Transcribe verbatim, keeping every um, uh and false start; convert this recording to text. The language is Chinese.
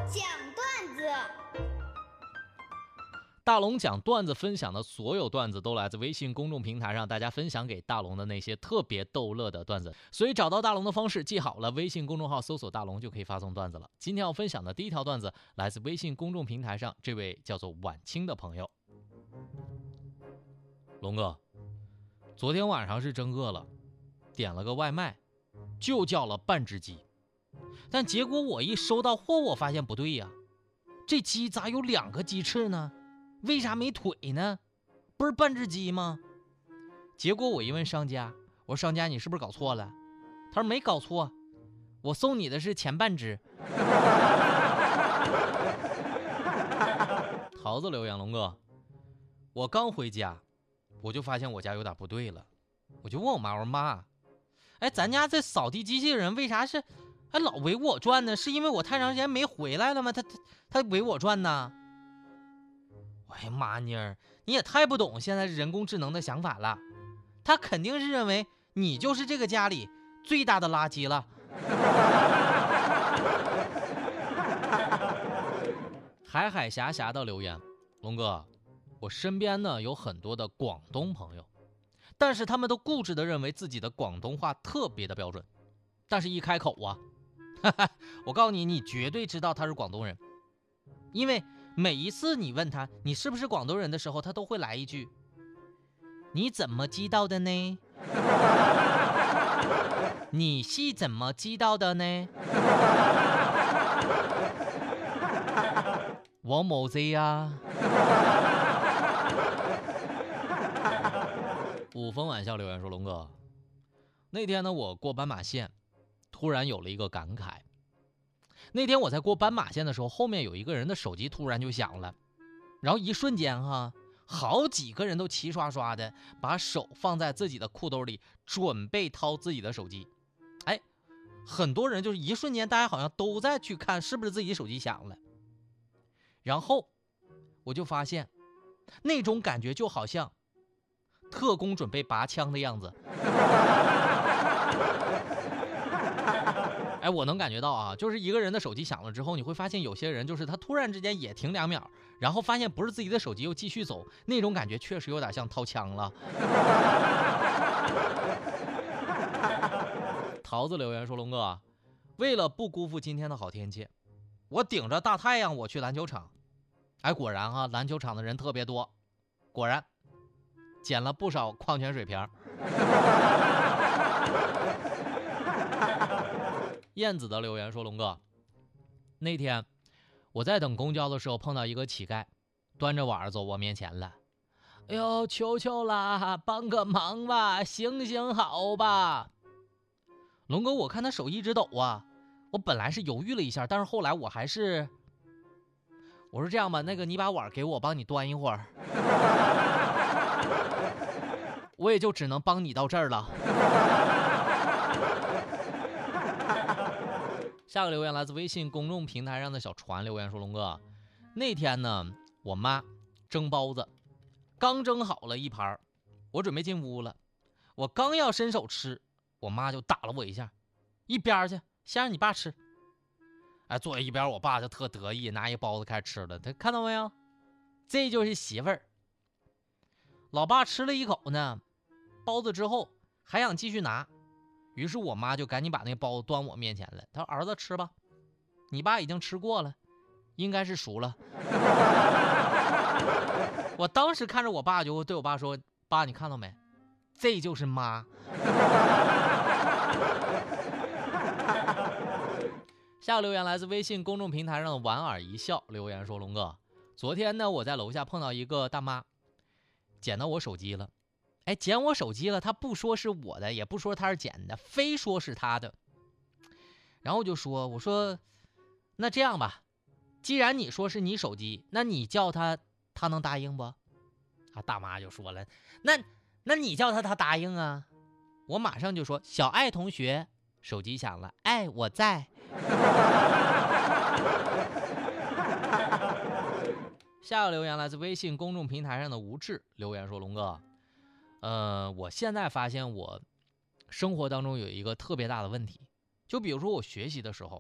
讲段子。 大龙讲段子分享的所有段子都来自微信公众平台上大家分享给大龙的那些特别逗乐的段子，所以找到大龙的方式记好了，微信公众号搜索大龙就可以发送段子了。今天要分享的第一条段子来自微信公众平台上这位叫做晚清的朋友。龙哥，昨天晚上是真饿了，点了个外卖，就叫了半只鸡，但结果我一收到货，我发现不对呀，这鸡咋有两个鸡翅呢？为啥没腿呢？不是半只鸡吗？结果我一问商家，我说商家你是不是搞错了？他说没搞错，我送你的是前半只。桃子留言，龙哥，我刚回家，我就发现我家有点不对了，我就问我妈，我说妈，哎，咱家这扫地机器人为啥是还老围我转呢？是因为我太长时间没回来了吗？他他他围我转呢？哎呀妈妮儿，你也太不懂现在人工智能的想法了，他肯定是认为你就是这个家里最大的垃圾了。海海霞霞的留言，龙哥，我身边呢有很多的广东朋友，但是他们都固执的认为自己的广东话特别的标准，但是一开口啊，我告诉你，你绝对知道他是广东人，因为每一次你问他你是不是广东人的时候，他都会来一句，你怎么知道的呢？你是怎么知道的呢？我冇知啊。五峰晚笑留言说，龙哥，那天呢我过斑马线，突然有了一个感慨。那天我在过斑马线的时候，后面有一个人的手机突然就响了，然后一瞬间哈，好几个人都齐刷刷的把手放在自己的裤兜里，准备掏自己的手机。哎，很多人就是一瞬间，大家好像都在去看是不是自己手机响了。然后我就发现，那种感觉就好像特工准备拔枪的样子。哎，我能感觉到啊，就是一个人的手机响了之后，你会发现有些人就是他突然之间也停两秒，然后发现不是自己的手机又继续走，那种感觉确实有点像掏枪了。桃子留言说，龙哥，为了不辜负今天的好天气，我顶着大太阳我去篮球场。哎，果然啊，篮球场的人特别多，果然捡了不少矿泉水瓶。燕子的留言说，龙哥，那天我在等公交的时候碰到一个乞丐，端着碗走我面前了。哎呦，求求啦，帮个忙吧，行行好吧。龙哥，我看他手一直抖啊，我本来是犹豫了一下，但是后来我还是我说这样吧，那个你把碗给我，帮你端一会儿。我也就只能帮你到这儿了。下个留言来自微信公众平台上的小船留言说，龙哥，那天呢我妈蒸包子，刚蒸好了一盘，我准备进屋了，我刚要伸手吃，我妈就打了我一下，一边去，先让你爸吃。哎，坐在一边，我爸就特得意，拿一包子开始吃了。他看到没有，这就是媳妇儿。老爸吃了一口呢，包子之后还想继续拿，于是我妈就赶紧把那包子端我面前了。她说，儿子吃吧，你爸已经吃过了，应该是熟了。我当时看着我爸，就对我爸说，爸，你看到没，这就是妈。下个留言来自微信公众平台上的莞尔一笑留言说，龙哥，昨天呢我在楼下碰到一个大妈，捡到我手机了。哎，捡我手机了，他不说是我的，也不说他是捡的，非说是他的。然后我就说，我说那这样吧，既然你说是你手机，那你叫他，他能答应不？啊，大妈就说了，那那你叫他，他答应啊。我马上就说，小爱同学手机响了，哎，我在。下个留言来自微信公众平台上的吴志留言说，龙哥，呃，我现在发现我生活当中有一个特别大的问题，就比如说我学习的时候，